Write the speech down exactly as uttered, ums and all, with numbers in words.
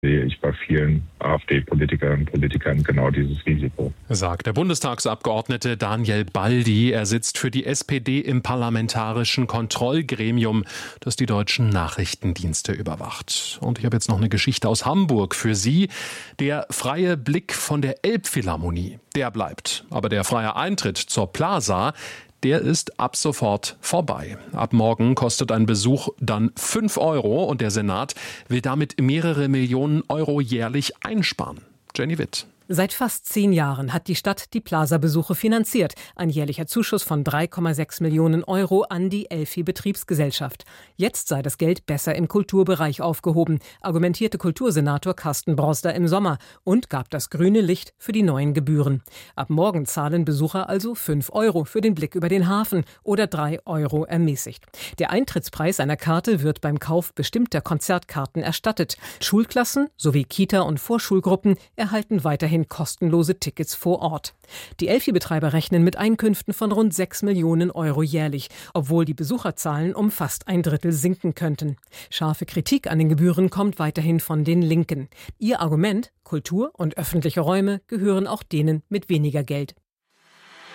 sehe ich bei vielen AfD-Politikerinnen und Politikern genau dieses Risiko. Sagt der Bundestagsabgeordnete Daniel Baldi. Er sitzt für die S P D im Parlamentarischen Kontrollgremium, das die deutschen Nachrichtendienste überwacht. Und ich habe jetzt noch eine Geschichte aus Hamburg für Sie. Der freie Blick von der Elbphilharmonie, der bleibt. Aber der freie Eintritt zur Plaza, der ist ab sofort vorbei. Ab morgen kostet ein Besuch dann fünf Euro und der Senat will damit mehrere Millionen Euro jährlich einsparen. Jenny Witt. Seit fast zehn Jahren hat die Stadt die Plaza-Besuche finanziert. Ein jährlicher Zuschuss von drei Komma sechs Millionen Euro an die Elfi-Betriebsgesellschaft. Jetzt sei das Geld besser im Kulturbereich aufgehoben, argumentierte Kultursenator Carsten Broster im Sommer und gab das grüne Licht für die neuen Gebühren. Ab morgen zahlen Besucher also fünf Euro für den Blick über den Hafen oder drei Euro ermäßigt. Der Eintrittspreis einer Karte wird beim Kauf bestimmter Konzertkarten erstattet. Schulklassen sowie Kita- und Vorschulgruppen erhalten weiterhin kostenlose Tickets vor Ort. Die Elfi-Betreiber rechnen mit Einkünften von rund sechs Millionen Euro jährlich, obwohl die Besucherzahlen um fast ein Drittel sinken könnten. Scharfe Kritik an den Gebühren kommt weiterhin von den Linken. Ihr Argument: Kultur und öffentliche Räume gehören auch denen mit weniger Geld